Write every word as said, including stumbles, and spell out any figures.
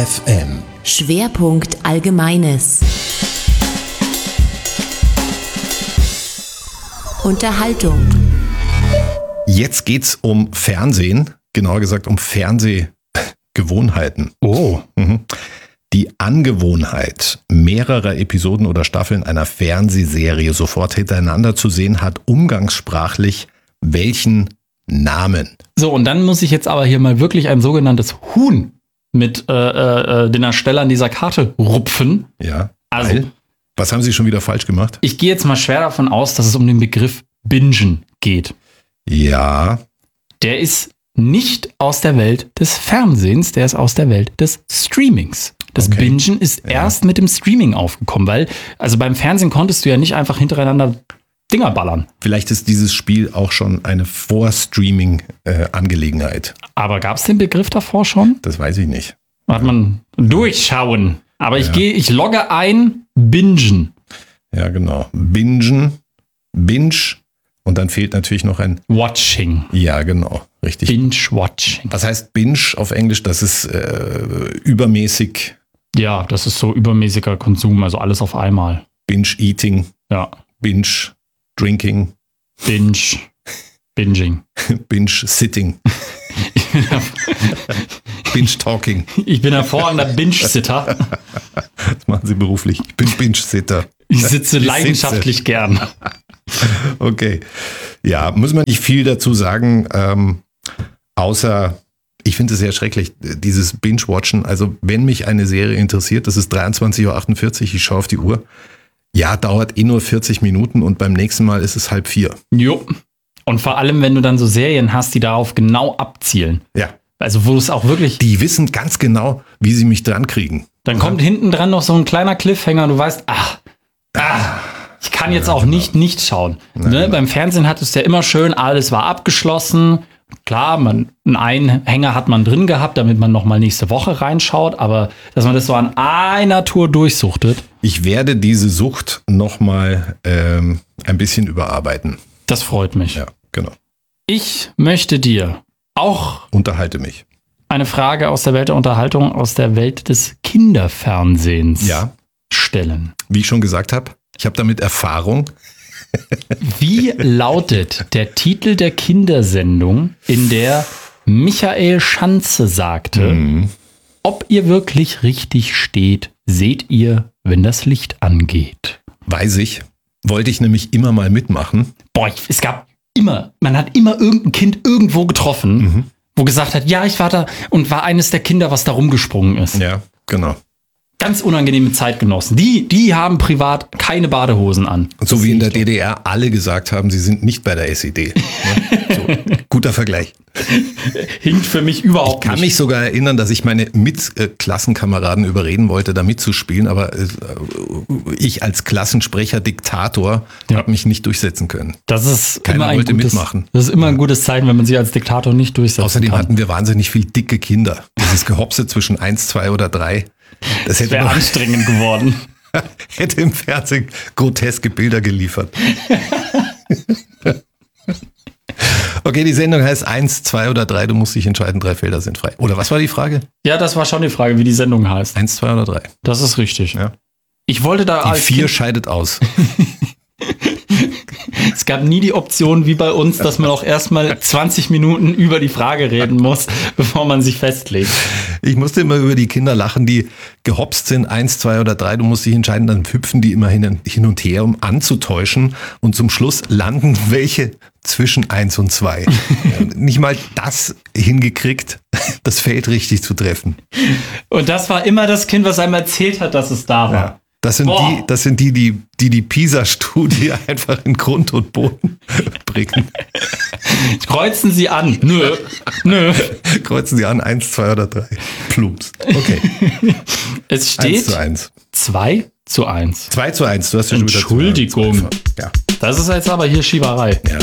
F M. Schwerpunkt Allgemeines. Unterhaltung. Jetzt geht's um Fernsehen, genauer gesagt um Fernsehgewohnheiten. Oh. Mhm. Die Angewohnheit, mehrere Episoden oder Staffeln einer Fernsehserie sofort hintereinander zu sehen, hat umgangssprachlich welchen Namen? So, und dann muss ich jetzt aber hier mal wirklich ein sogenanntes Huhn mit äh, äh, den Erstellern dieser Karte rupfen. Ja. Also, Weil? Was haben Sie schon wieder falsch gemacht? Ich gehe jetzt mal schwer davon aus, dass es um den Begriff Bingen geht. Ja. Der ist nicht aus der Welt des Fernsehens, der ist aus der Welt des Streamings. Das Okay. Bingen ist Ja. erst mit dem Streaming aufgekommen, weil also beim Fernsehen konntest du ja nicht einfach hintereinander Dinger ballern. Vielleicht ist dieses Spiel auch schon eine Vor-Streaming-Angelegenheit. Aber gab es den Begriff davor schon? Das weiß ich nicht. Hat man durchschauen. Aber ich Ja. gehe, ich logge ein, Bingen. Ja, genau. Bingen, Binge und dann fehlt natürlich noch ein... Watching. Ja, genau. Richtig. Binge-Watching. Was heißt Binge auf Englisch? Das ist äh, übermäßig Ja, das ist so übermäßiger Konsum, also alles auf einmal. Binge-Eating, Ja, Binge-Drinking, Binge, Binging. Binge-Sitting, Binge-Talking. Ich bin hervorragender Binge-Sitter. Das machen Sie beruflich. Ich bin Binge-Sitter. Ich sitze Ich leidenschaftlich sitze. gern. Okay. Ja, muss man nicht viel dazu sagen, ähm, außer, ich finde es sehr schrecklich, dieses Binge-Watchen. Also, wenn mich eine Serie interessiert, das ist dreiundzwanzig Uhr achtundvierzig, ich schaue auf die Uhr. Ja, dauert eh nur vierzig Minuten und beim nächsten Mal ist es halb vier. Jo. Und vor allem, wenn du dann so Serien hast, die darauf genau abzielen. Ja. Also, wo es auch wirklich, Die wissen ganz genau, wie sie mich dran kriegen. dann kommt hinten dran noch so ein kleiner Cliffhanger und du weißt, ach, ah, ich kann jetzt auch nicht nicht schauen. Ne? Beim Fernsehen hattest du ja immer schön, alles war abgeschlossen. Klar, man, einen Einhänger hat man drin gehabt, damit man noch mal nächste Woche reinschaut. Aber dass man das so an einer Tour durchsuchtet, Ich werde diese Sucht nochmal ähm, ein bisschen überarbeiten. das freut mich. Ja, genau. Ich möchte dir auch Unterhalte mich. eine Frage aus der Welt der Unterhaltung, aus der Welt des Kinderfernsehens Ja, stellen. wie ich schon gesagt habe, ich habe damit Erfahrung. Wie lautet der Titel der Kindersendung, in der Michael Schanze sagte, Mhm. ob ihr wirklich richtig steht, seht ihr, wenn das Licht angeht. Weiß ich. Wollte ich nämlich immer mal mitmachen. Boah, ich, es gab immer, man hat immer irgendein Kind irgendwo getroffen, Mhm. wo gesagt hat, ja, ich war da und war eines der Kinder, was da rumgesprungen ist. Ja, genau. Ganz unangenehme Zeitgenossen. Die, die haben privat keine Badehosen an. Und so wie in der D D R alle gesagt haben, sie sind nicht bei der S E D. Ne? So, guter Vergleich. Hinkt für mich überhaupt Kann nicht. mich sogar erinnern, dass ich meine Mitklassenkameraden überreden wollte, da mitzuspielen, aber äh, ich als Klassensprecher, Diktator, Ja. habe mich nicht durchsetzen können. Das ist Keiner immer ein wollte gutes, mitmachen. Das ist immer ein gutes Zeichen, wenn man sich als Diktator nicht durchsetzen Außerdem kann. hatten wir wahnsinnig viel dicke Kinder. Dieses Gehopse zwischen eins, zwei oder drei, das hätte, Wäre noch, anstrengend geworden. hätte im Fernsehen groteske Bilder geliefert. Okay, die Sendung heißt eins, zwei oder drei, du musst dich entscheiden, drei Felder sind frei. Oder was war die Frage? Ja, das war schon die Frage, wie die Sendung heißt. eins, zwei oder drei? Das ist richtig. Ja. Ich wollte da Die als vier Kind, scheidet aus. es gab nie die Option wie bei uns, dass man auch erstmal zwanzig Minuten über die Frage reden muss, bevor man sich festlegt. Ich musste immer über die Kinder lachen, die gehopst sind, eins, zwei oder drei, du musst dich entscheiden, dann hüpfen die immer hin, hin und her, um anzutäuschen und zum Schluss landen welche zwischen eins und zwei. Nicht mal das hingekriegt, das Feld richtig zu treffen. Und das war immer das Kind, was einem erzählt hat, dass es da war. Ja. Das sind Boah. die, das sind die, die die, die Pisa-Studie einfach in Grund und Boden bringen. Kreuzen Sie an. Nö. Nö. Kreuzen Sie an, eins, zwei oder drei. Plumps. Okay. Es steht eins zu eins. zwei zu eins. zwei zu eins, du hast ja schon wieder Entschuldigung. zwei- zwei- Ja. Das ist jetzt aber hier Schieberei. Ja.